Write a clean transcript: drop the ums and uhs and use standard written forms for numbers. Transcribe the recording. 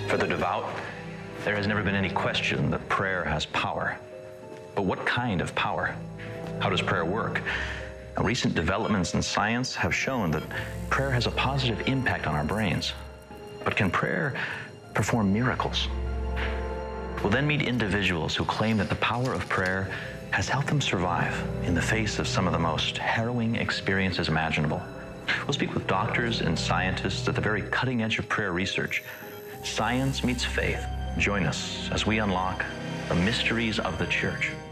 For the devout, there has never been any question that prayer has power. But what kind of power? How does prayer work? Now, recent developments in science have shown that prayer has a positive impact on our brains. But can prayer perform miracles? We'll then meet individuals who claim that the power of prayer has helped them survive in the face of some of the most harrowing experiences imaginable. We'll speak with doctors and scientists at the very cutting edge of prayer research. Science meets faith. Join us as we unlock the mysteries of the Church.